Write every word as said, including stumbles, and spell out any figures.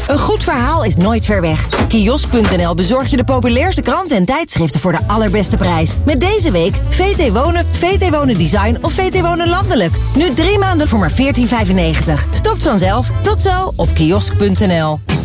Een goed verhaal is nooit ver weg. Kiosk punt n l bezorgt je de populairste kranten en tijdschriften voor de allerbeste prijs. Met deze week V T Wonen, V T Wonen Design of V T Wonen Landelijk. Nu drie maanden voor maar veertien vijfennegentig. Stopt vanzelf. Tot zo op kiosk punt n l.